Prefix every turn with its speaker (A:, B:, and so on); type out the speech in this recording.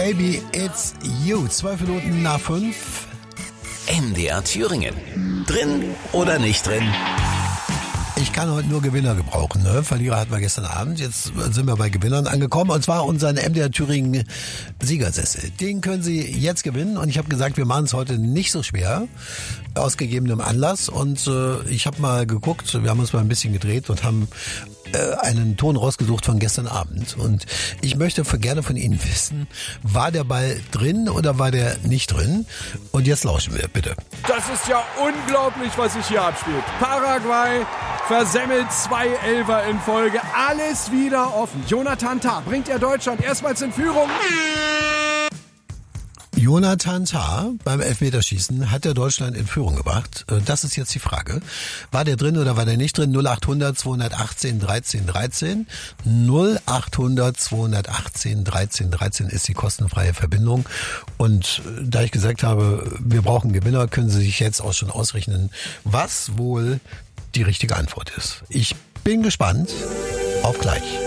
A: Baby, it's you. 12 Minuten nach 5.
B: MDR Thüringen. Drin oder nicht drin?
A: Ich kann heute nur Gewinner gebrauchen. Ne? Verlierer hatten wir gestern Abend. Jetzt sind wir bei Gewinnern angekommen. Und zwar unseren MDR Thüringen Siegersessel. Den können Sie jetzt gewinnen. Und ich habe gesagt, wir machen es heute nicht so schwer. Aus gegebenem Anlass. Und ich habe mal geguckt, wir haben uns mal ein bisschen gedreht und haben einen Ton rausgesucht von gestern Abend. Und ich möchte gerne von Ihnen wissen, war der Ball drin oder war der nicht drin? Und jetzt lauschen wir, bitte.
C: Das ist ja unglaublich, was sich hier abspielt. Paraguay versemmelt 2 Elfer in Folge. Alles wieder offen. Jonathan Tah bringt ja Deutschland erstmals in Führung.
A: Jonathan Tah beim Elfmeterschießen hat er Deutschland in Führung gebracht. Das ist jetzt die Frage. War der drin oder war der nicht drin? 0800 218 13 13. 0800 218 13 13 ist die kostenfreie Verbindung. Und da ich gesagt habe, wir brauchen Gewinner, können Sie sich jetzt auch schon ausrechnen, was wohl die richtige Antwort ist. Ich bin gespannt. Auf gleich.